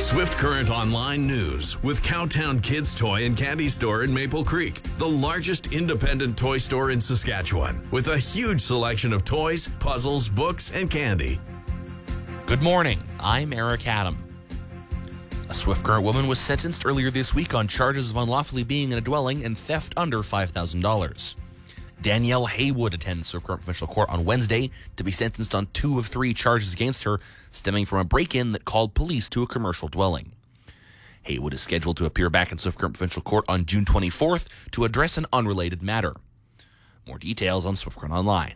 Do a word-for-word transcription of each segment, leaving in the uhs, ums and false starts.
Swift Current Online News with Cowtown Kids Toy and Candy Store in Maple Creek, the largest independent toy store in Saskatchewan, with a huge selection of toys, puzzles, books, and candy. Good morning. I'm Eric Adam. A Swift Current woman was sentenced earlier this week on charges of unlawfully being in a dwelling and theft under five thousand dollars. Danielle Haywood attends Swift Current Provincial Court on Wednesday to be sentenced on two of three charges against her, stemming from a break-in that called police to a commercial dwelling. Haywood is scheduled to appear back in Swift Current Provincial Court on June twenty-fourth to address an unrelated matter. More details on Swift Current Online.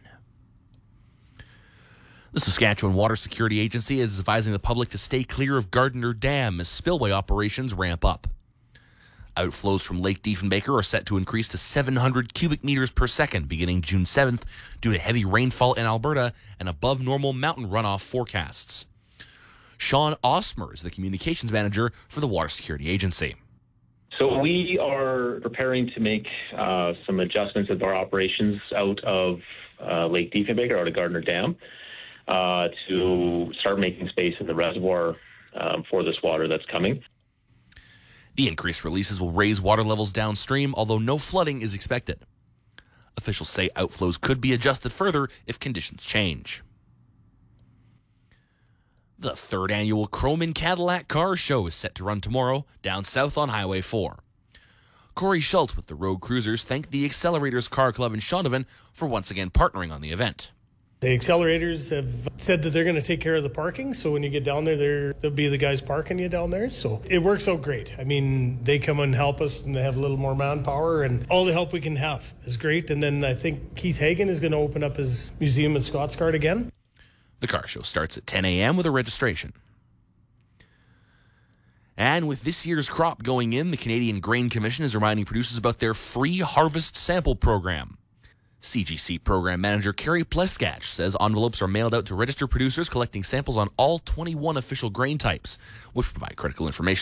The Saskatchewan Water Security Agency is advising the public to stay clear of Gardiner Dam as spillway operations ramp up. Outflows from Lake Diefenbaker are set to increase to seven hundred cubic meters per second beginning June seventh due to heavy rainfall in Alberta and above normal mountain runoff forecasts. Sean Osmer is the communications manager for the Water Security Agency. So we are preparing to make uh, some adjustments of our operations out of uh, Lake Diefenbaker, out of Gardiner Dam, uh, to start making space in the reservoir um, for this water that's coming. The increased releases will raise water levels downstream, although no flooding is expected. Officials say outflows could be adjusted further if conditions change. The third annual Croman Cadillac Car Show is set to run tomorrow down south on Highway four. Corey Schultz with the Road Cruisers thanked the Accelerators Car Club in Shaunavon for once again partnering on the event. The Accelerators have said that they're going to take care of the parking, so when you get down there, there they'll be the guys parking you down there. So it works out great. I mean, they come and help us, and they have a little more manpower, and all the help we can have is great. And then I think Keith Hagen is going to open up his museum in Scotsguard again. The car show starts at ten a.m. with a registration. And with this year's crop going in, the Canadian Grain Commission is reminding producers about their free harvest sample program. C G C Program Manager Carrie Pleskach says envelopes are mailed out to registered producers collecting samples on all twenty-one official grain types, which provide critical information